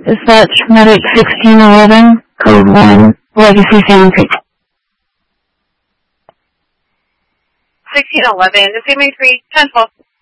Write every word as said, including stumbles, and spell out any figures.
Dispatch Medic sixteen eleven, Code one, Legacy Foundry. sixteen eleven, this is three, ten twelve.